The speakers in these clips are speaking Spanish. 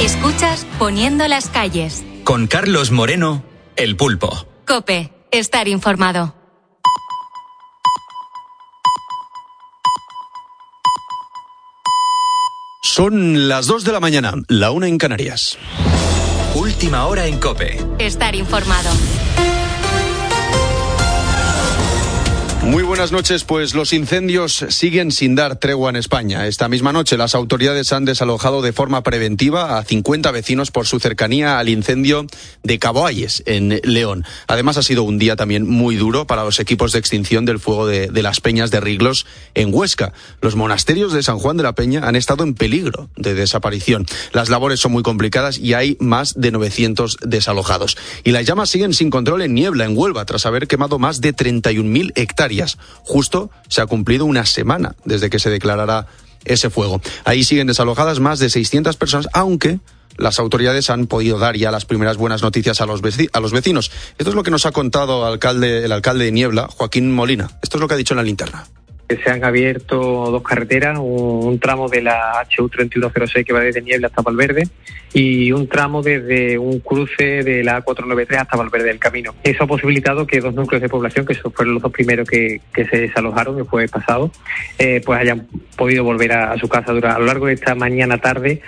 Escuchas Poniendo las calles. Con Carlos Moreno, El Pulpo. COPE. Estar informado. Son las 2 de la mañana, la 1 en Canarias. Última hora en COPE. Estar informado. Muy buenas noches, pues los incendios siguen sin dar tregua en España. Esta misma noche las autoridades han desalojado de forma preventiva a 50 vecinos por su cercanía al incendio de Cabo Ayes, en León. Además ha sido un día también muy duro para los equipos de extinción del fuego de las Peñas de Riglos en Huesca. Los monasterios de San Juan de la Peña han estado en peligro de desaparición. Las labores son muy complicadas y hay más de 900 desalojados. Y las llamas siguen sin control en Niebla, en Huelva, tras haber quemado más de 31.000 hectáreas. Justo se ha cumplido una semana desde que se declarara ese fuego. Ahí siguen desalojadas más de 600 personas, aunque las autoridades han podido dar ya las primeras buenas noticias a los vecinos. Esto es lo que nos ha contado el alcalde de Niebla, Joaquín Molina. Esto es lo que ha dicho en la linterna. Se han abierto dos carreteras, un tramo de la HU 3106 que va desde Niebla hasta Valverde y un tramo desde un cruce de la A493 hasta Valverde del Camino. Eso ha posibilitado que dos núcleos de población, que fueron los dos primeros que se desalojaron el jueves pasado, pues hayan podido volver a su casa a lo largo de esta mañana tarde.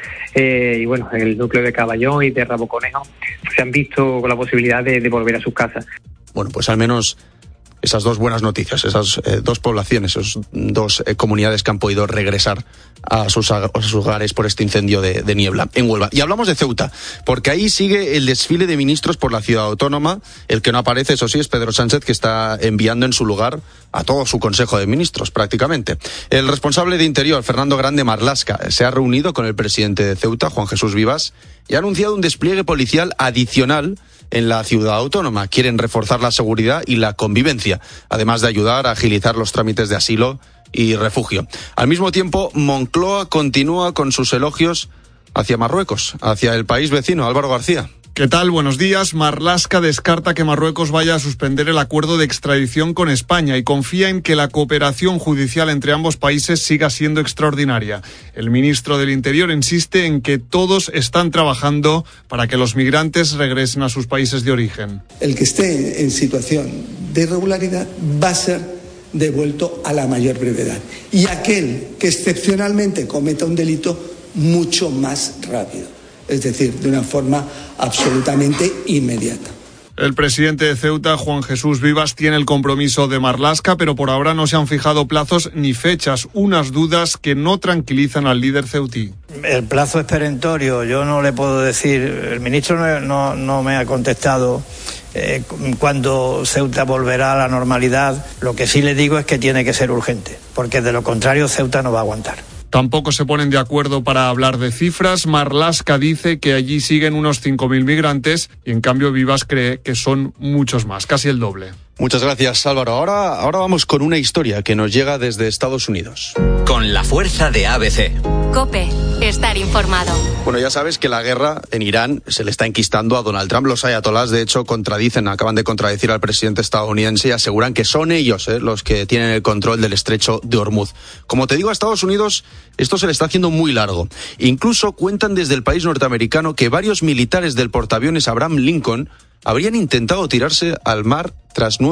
Y bueno, el núcleo de Caballón y de Rabo Conejo se han visto con la posibilidad de volver a sus casas. Bueno, pues al menos esas dos buenas noticias, esas dos poblaciones, esas dos comunidades que han podido regresar a sus hogares por este incendio de Niebla en Huelva. Y hablamos de Ceuta, porque ahí sigue el desfile de ministros por la ciudad autónoma. El que no aparece, eso sí, es Pedro Sánchez, que está enviando en su lugar a todo su Consejo de Ministros, prácticamente. El responsable de Interior, Fernando Grande Marlaska, se ha reunido con el presidente de Ceuta, Juan Jesús Vivas, y ha anunciado un despliegue policial adicional en la ciudad autónoma. Quieren reforzar la seguridad y la convivencia, además de ayudar a agilizar los trámites de asilo y refugio. Al mismo tiempo, Moncloa continúa con sus elogios hacia Marruecos, hacia el país vecino. Álvaro García. ¿Qué tal? Buenos días. Marlaska descarta que Marruecos vaya a suspender el acuerdo de extradición con España y confía en que la cooperación judicial entre ambos países siga siendo extraordinaria. El ministro del Interior insiste en que todos están trabajando para que los migrantes regresen a sus países de origen. El que esté en situación de irregularidad va a ser devuelto a la mayor brevedad. Y aquel que excepcionalmente cometa un delito, mucho más rápido. Es decir, de una forma absolutamente inmediata. El presidente de Ceuta, Juan Jesús Vivas, tiene el compromiso de Marlaska, pero por ahora no se han fijado plazos ni fechas, unas dudas que no tranquilizan al líder ceutí. El plazo es perentorio, yo no le puedo decir, el ministro no me ha contestado cuándo Ceuta volverá a la normalidad. Lo que sí le digo es que tiene que ser urgente, porque de lo contrario Ceuta no va a aguantar. Tampoco se ponen de acuerdo para hablar de cifras. Marlaska dice que allí siguen unos 5.000 migrantes y en cambio Vivas cree que son muchos más, casi el doble. Muchas gracias, Álvaro. Ahora vamos con una historia que nos llega desde Estados Unidos. Con la fuerza de ABC. COPE. Estar informado. Bueno, ya sabes que la guerra en Irán se le está enquistando a Donald Trump. Los ayatolás, de hecho, acaban de contradecir al presidente estadounidense y aseguran que son ellos los que tienen el control del estrecho de Hormuz. Como te digo, a Estados Unidos esto se le está haciendo muy largo. Incluso cuentan desde el país norteamericano que varios militares del portaaviones Abraham Lincoln habrían intentado tirarse al mar tras